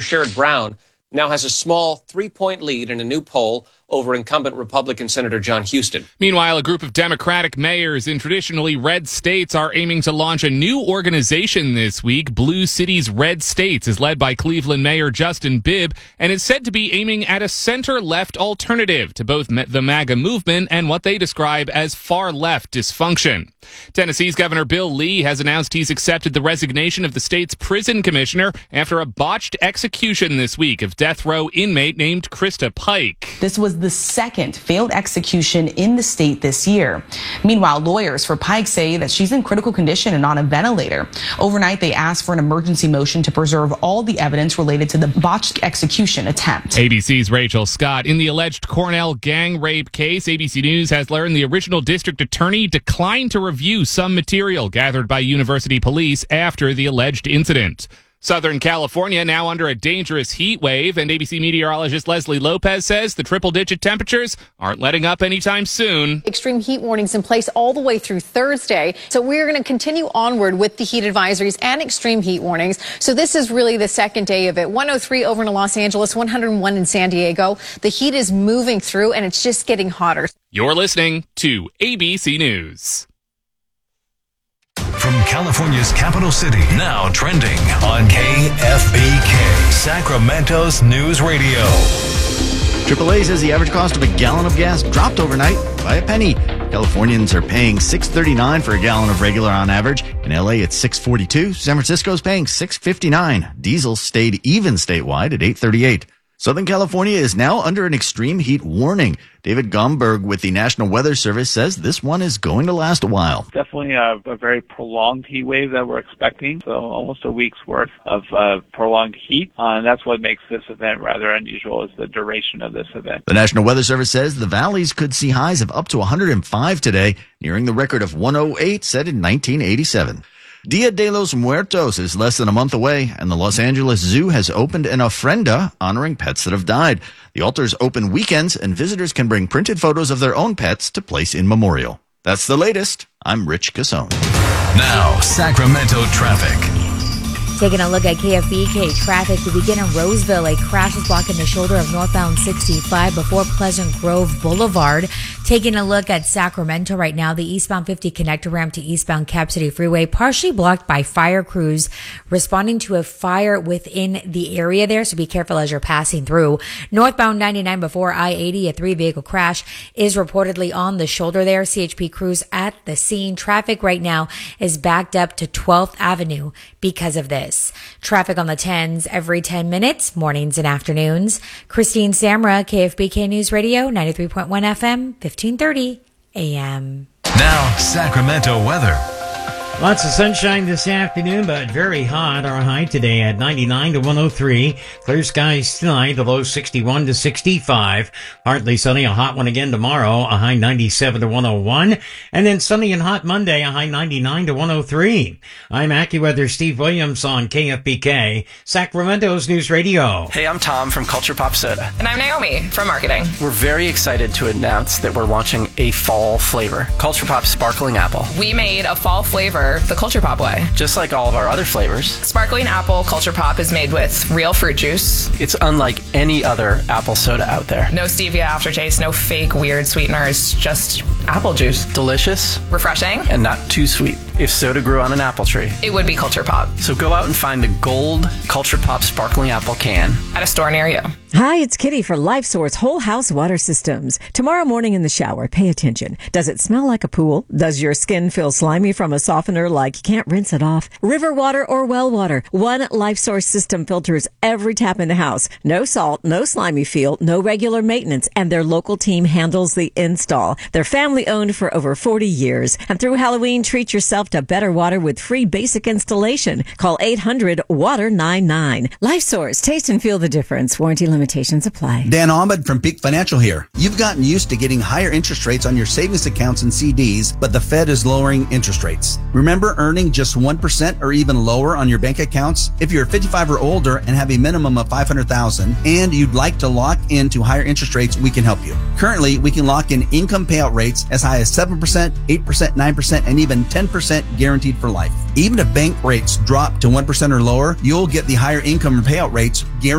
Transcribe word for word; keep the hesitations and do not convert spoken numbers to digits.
Sherrod Brown now has a small three-point lead in a new poll over incumbent Republican Senator John Huston. Meanwhile, a group of Democratic mayors in traditionally red states are aiming to launch a new organization this week. Blue Cities Red States is led by Cleveland Mayor Justin Bibb and is said to be aiming at a center-left alternative to both the MAGA movement and what they describe as far-left dysfunction. Tennessee's Governor Bill Lee has announced he's accepted the resignation of the state's prison commissioner after a botched execution this week of death row inmate named Krista Pike. This was the second failed execution in the state this year. Meanwhile, lawyers for Pike say that she's in critical condition and on a ventilator. Overnight, they asked for an emergency motion to preserve all the evidence related to the botched execution attempt. A B C's Rachel Scott. In the alleged Cornell gang rape case, A B C News has learned the original district attorney declined to review some material gathered by university police after the alleged incident. Southern California now under a dangerous heat wave, and A B C meteorologist Leslie Lopez says the triple-digit temperatures aren't letting up anytime soon. Extreme heat warnings in place all the way through Thursday. So we're going to continue onward with the heat advisories and extreme heat warnings. So this is really the second day of it. one oh three over in Los Angeles, one oh one in San Diego. The heat is moving through, and it's just getting hotter. You're listening to A B C News. From California's capital city, now trending on K F B K, Sacramento's News Radio. triple A says the average cost of a gallon of gas dropped overnight by a penny. Californians are paying six thirty-nine for a gallon of regular on average. In L A, it's six forty-two. San Francisco's paying six fifty-nine. Diesel stayed even statewide at eight thirty-eight. Southern California is now under an extreme heat warning. David Gomberg with the National Weather Service says this one is going to last a while. Definitely a, a very prolonged heat wave that we're expecting, so almost a week's worth of uh, prolonged heat. Uh, and that's what makes this event rather unusual, is the duration of this event. The National Weather Service says the valleys could see highs of up to one hundred five today, nearing the record of one oh eight set in nineteen eighty-seven. Dia de los Muertos is less than a month away, and the Los Angeles Zoo has opened an ofrenda honoring pets that have died. The altar's open weekends, and visitors can bring printed photos of their own pets to place in memorial. That's the latest. I'm Rich Casone. Now, Sacramento traffic. Taking a look at K F B K traffic, we begin in Roseville. A crash is blocking the shoulder of northbound sixty-five before Pleasant Grove Boulevard. Taking a look at Sacramento right now, the eastbound fifty connector ramp to eastbound Cap City Freeway partially blocked by fire crews responding to a fire within the area there, so be careful as you're passing through. Northbound ninety-nine before I eighty, a three-vehicle crash is reportedly on the shoulder there. C H P crews at the scene. Traffic right now is backed up to twelfth Avenue because of this. Traffic on the tens every ten minutes, mornings and afternoons. Christine Samra, K F B K News Radio, ninety-three point one F M, fifteen thirty A M. Now, Sacramento weather. Lots of sunshine this afternoon, but very hot. Our high today at ninety-nine to one oh three. Clear skies tonight, the low sixty-one to sixty-five. Partly sunny, a hot one again tomorrow, a high ninety-seven to one oh one. And then sunny and hot Monday, a high ninety-nine to one oh three. I'm AccuWeather Steve Williams on K F B K, Sacramento's News Radio. Hey, I'm Tom from Culture Pop Soda. And I'm Naomi from Marketing. We're very excited to announce that we're launching a fall flavor, Culture Pop Sparkling Apple. We made a fall flavor the Culture Pop way. Just like all of our other flavors. Sparkling Apple Culture Pop is made with real fruit juice. It's unlike any other apple soda out there. No stevia aftertaste, no fake weird sweeteners, just apple juice. Delicious. Refreshing. And not too sweet. If soda grew on an apple tree, it would be Culture Pop. So go out and find the gold Culture Pop Sparkling Apple can at a store near you. Hi, it's Kitty for LifeSource Whole House Water Systems. Tomorrow morning in the shower, pay attention. Does it smell like a pool? Does your skin feel slimy from a softener like you can't rinse it off? River water or well water? One LifeSource system filters every tap in the house. No salt, no slimy feel, no regular maintenance, and their local team handles the install. They're family owned for over forty years. And through Halloween, treat yourself to better water with free basic installation. Call eight hundred water ninety-nine. LifeSource, taste and feel the difference. Warranty limitations apply. Dan Ahmed from Peak Financial here. You've gotten used to getting higher interest rates on your savings accounts and C Ds, but the Fed is lowering interest rates. Remember earning just one percent or even lower on your bank accounts? If you're fifty-five or older and have a minimum of five hundred thousand dollars and you'd like to lock into higher interest rates, we can help you. Currently, we can lock in income payout rates as high as seven percent, eight percent, nine percent, and even ten percent guaranteed for life. Even if bank rates drop to one percent or lower, you'll get the higher income payout rates guaranteed